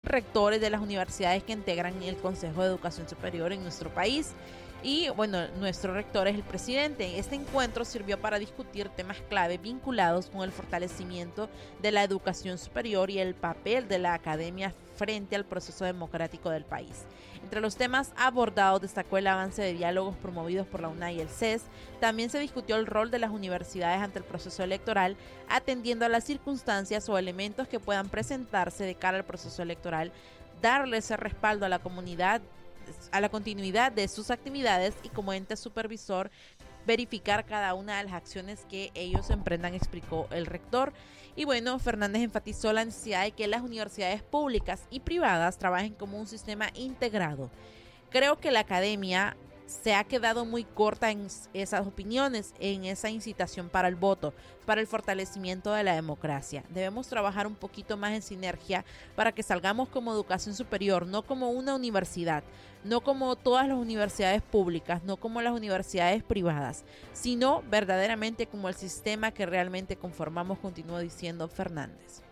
subrectores de las universidades que integran el Consejo de Educación Superior en nuestro país. Y bueno, nuestro rector es el presidente. Este encuentro sirvió para discutir temas clave vinculados con el fortalecimiento de la educación superior y el papel de la academia frente al proceso democrático del país. Entre los temas abordados destacó el avance de diálogos promovidos por la UNA y el CES. También se discutió el rol de las universidades ante el proceso electoral, atendiendo a las circunstancias o elementos que puedan presentarse de cara al proceso electoral, darle ese respaldo a la comunidad, a la continuidad de sus actividades y como ente supervisor verificar cada una de las acciones que ellos emprendan, explicó el rector. Y bueno, Fernández enfatizó la necesidad de que las universidades públicas y privadas trabajen como un sistema integrado. Creo que la academia se ha quedado muy corta en esas opiniones, en esa incitación para el voto, para el fortalecimiento de la democracia. Debemos trabajar un poquito más en sinergia para que salgamos como educación superior, no como una universidad, no como todas las universidades públicas, no como las universidades privadas, sino verdaderamente como el sistema que realmente conformamos, continuó diciendo Fernández.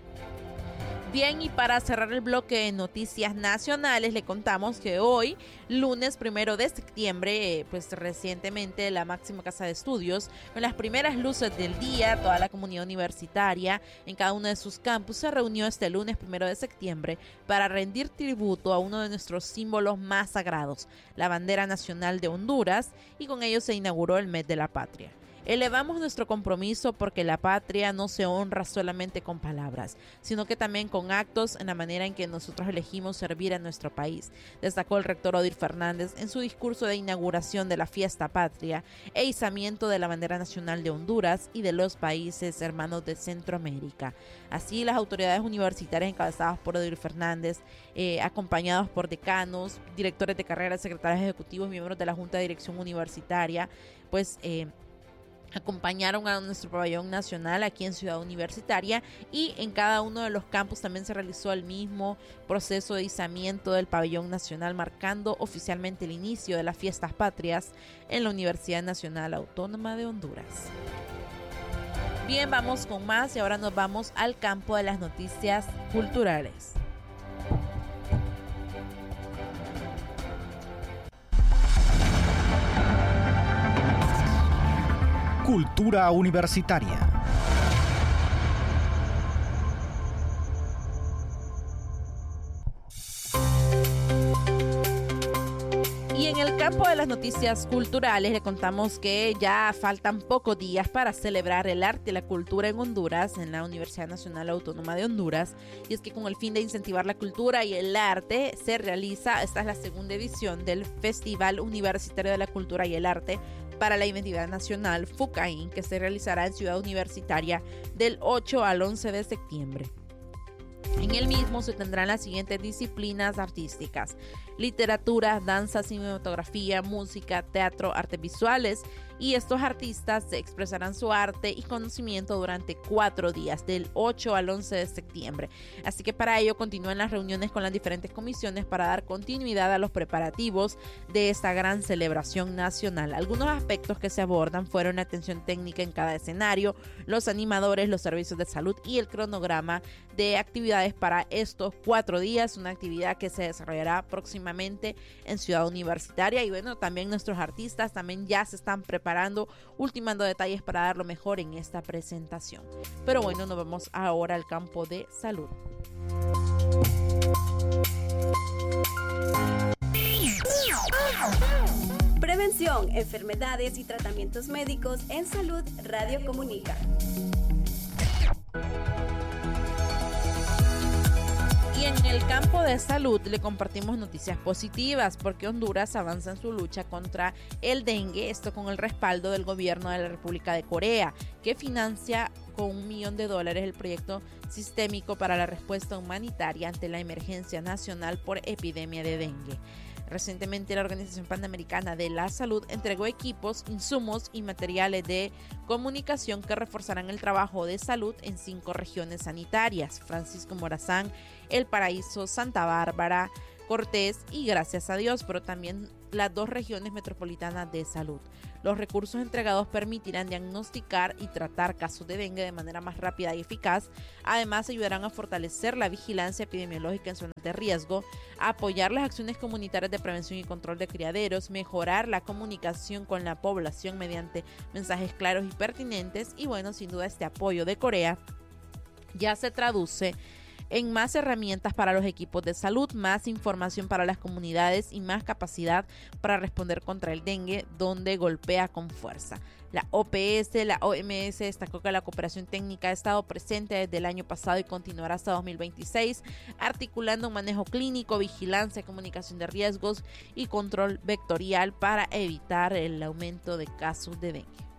Bien, y para cerrar el bloque de noticias nacionales, le contamos que hoy, lunes 1 de septiembre, pues recientemente la máxima casa de estudios, con las primeras luces del día, toda la comunidad universitaria en cada uno de sus campus se reunió este lunes 1 de septiembre para rendir tributo a uno de nuestros símbolos más sagrados, la bandera nacional de Honduras, y con ello se inauguró el Mes de la Patria. Elevamos nuestro compromiso porque la patria no se honra solamente con palabras, sino que también con actos en la manera en que nosotros elegimos servir a nuestro país, destacó el rector Odir Fernández en su discurso de inauguración de la fiesta patria e izamiento de la bandera nacional de Honduras y de los países hermanos de Centroamérica. Así, las autoridades universitarias encabezadas por Odir Fernández, acompañados por decanos, directores de carrera, secretarios ejecutivos, miembros de la Junta de Dirección Universitaria, pues acompañaron a nuestro pabellón nacional aquí en Ciudad Universitaria, y en cada uno de los campus también se realizó el mismo proceso de izamiento del pabellón nacional, marcando oficialmente el inicio de las fiestas patrias en la Universidad Nacional Autónoma de Honduras. Bien, vamos con más y ahora nos vamos al campo de las noticias culturales. Cultura universitaria. Y en el campo de las noticias culturales le contamos que ya faltan pocos días para celebrar el arte y la cultura en Honduras, en la Universidad Nacional Autónoma de Honduras. Y es que con el fin de incentivar la cultura y el arte se realiza, esta es la segunda edición del Festival Universitario de la Cultura y el Arte para la Identidad Nacional, FUCAIN, que se realizará en Ciudad Universitaria del 8 al 11 de septiembre. En el mismo se tendrán las siguientes disciplinas artísticas: literatura, danza, cinematografía, música, teatro, artes visuales, y estos artistas expresarán su arte y conocimiento durante 4 días, del 8 al 11 de septiembre. Así que para ello continúan las reuniones con las diferentes comisiones para dar continuidad a los preparativos de esta gran celebración nacional. Algunos aspectos que se abordan fueron la atención técnica en cada escenario, los animadores, los servicios de salud y el cronograma de actividades para estos 4 días, una actividad que se desarrollará próximamente en Ciudad Universitaria. Y bueno, también nuestros artistas también ya se están preparando, ultimando detalles para dar lo mejor en esta presentación. Pero bueno, nos vamos ahora al campo de salud. Prevención, enfermedades y tratamientos médicos en salud. Radio Comunica. Y en el campo de salud le compartimos noticias positivas porque Honduras avanza en su lucha contra el dengue, esto con el respaldo del gobierno de la República de Corea, que financia con $1 millón el proyecto sistémico para la respuesta humanitaria ante la emergencia nacional por epidemia de dengue. Recientemente la Organización Panamericana de la Salud entregó equipos, insumos y materiales de comunicación que reforzarán el trabajo de salud en 5 regiones sanitarias: Francisco Morazán, El Paraíso, Santa Bárbara, Cortés y Gracias a Dios, pero también las 2 regiones metropolitanas de salud. Los recursos entregados permitirán diagnosticar y tratar casos de dengue de manera más rápida y eficaz. Además, ayudarán a fortalecer la vigilancia epidemiológica en zonas de riesgo, a apoyar las acciones comunitarias de prevención y control de criaderos, mejorar la comunicación con la población mediante mensajes claros y pertinentes. Y bueno, sin duda este apoyo de Corea ya se traduce en más herramientas para los equipos de salud, más información para las comunidades y más capacidad para responder contra el dengue, donde golpea con fuerza. La OPS, la OMS destacó que la cooperación técnica ha estado presente desde el año pasado y continuará hasta 2026, articulando un manejo clínico, vigilancia, comunicación de riesgos y control vectorial para evitar el aumento de casos de dengue.